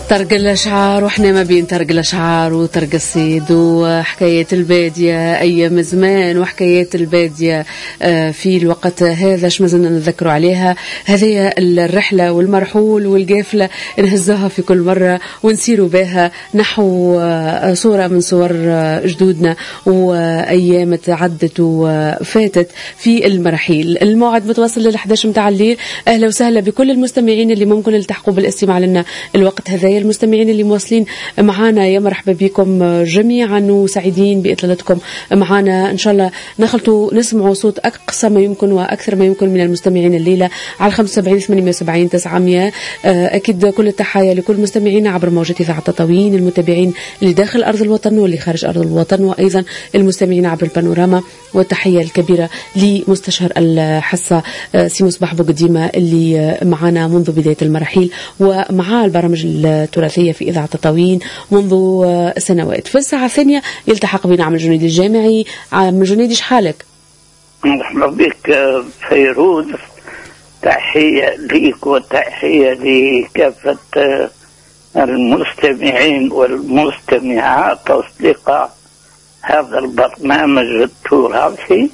طرق الأشعار وإحنا ما بين طرق الأشعار وطرق الصيد وحكاية البادية أيام زمان وحكاية البادية في الوقت هذا شو مازلنا نذكروا عليها. هذه الرحلة والمرحول والقافلة نهزوها في كل مرة ونسيروا بها نحو صورة من صور جدودنا وأيام تعدت وفاتت في المرحيل. الموعد متواصل لل11 متاع الليل. أهلا وسهلا بكل المستمعين اللي ممكن يلتحقوا بالاستماع لنا الوقت هذا، المستمعين اللي مواصلين معنا يا مرحبا بكم جميعا وسعيدين بإطلالتكم معنا. إن شاء الله نخلطوا نسمعوا صوت أقصى ما يمكن وأكثر ما يمكن من المستمعين الليلة على 75 870 900. أكيد كل التحايا لكل مستمعينا عبر موجة إذاعة تطاوين، المتابعين اللي داخل أرض الوطن واللي خارج أرض الوطن، وأيضا المستمعين عبر البانوراما. والتحية الكبيرة لمستشار الحصة سي مصباح بوقديمة اللي معنا منذ بداية المراحيل ومع البرامج التراثية في إذاعة تطاوين منذ سنوات. في الساعة الثانية يلتحق بنا عم جنيدي الجامعي. عم جنيدي شحالك؟ مرحبا بك فيروز، تحية ليك وتحية لكافة المستمعين والمستمعات أصدقاء هذا البرنامج التراثي.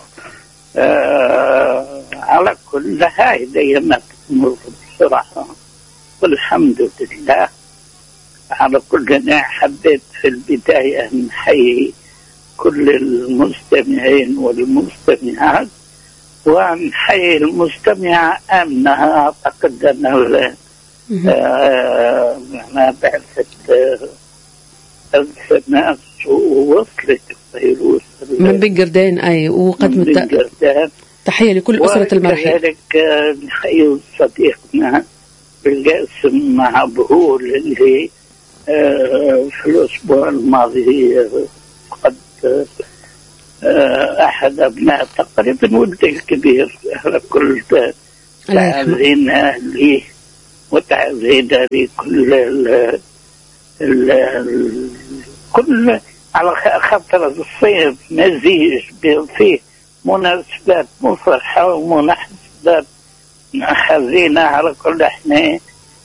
على كل هاي دايما تمر بسرعة والحمد لله. على كل حبيت في البداية نحيي كل المستمعين والمستمعات ونحيي المستمعة آمنة. أعتقد أن بعثت الناس ووصلت فيروز من بنجردان أي وقد تحية لكل أسرة المرحيل. كذلك نحيي صديقنا بالقاسم معبهول اللي في الأسبوع الماضي قد أحد أبناء تقريبا ولد الكبير. على كل تعزينا لي وتعزينا لكل كل على خاطر الصيف مزيج فيه مناسبات مفرحة ومناسبات حزينة. على كل احنا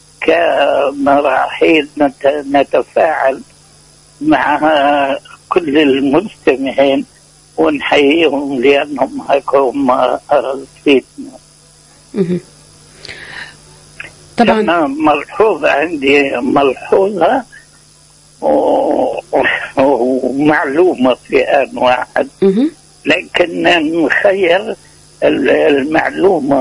كمراحيل نتفاعل مع كل المستمعين ونحييهم لأنهم هكهم رصيدنا. طبعا ملحوظة عندي ملحوظة ومعلومة في آن واحد، لكن نخير المعلومة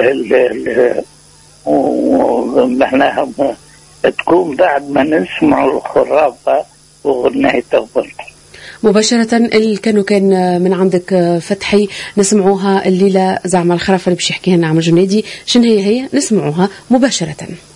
ومعناها تكون بعد ما نسمع الخرافة وغنية الظل مباشرة. اللي كان من عندك فتحي نسمعوها الليلة زعما الخرافة اللي باش يحكيها لنا عم جنيدي. شنو هي نسمعوها مباشرة.